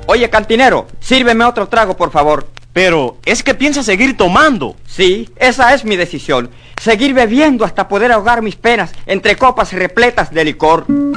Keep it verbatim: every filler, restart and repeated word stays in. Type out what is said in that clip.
Oye, cantinero, sírveme otro trago, por favor. Pero es que piensa seguir tomando. Sí, esa es mi decisión. Seguir bebiendo hasta poder ahogar mis penas entre copas repletas de licor.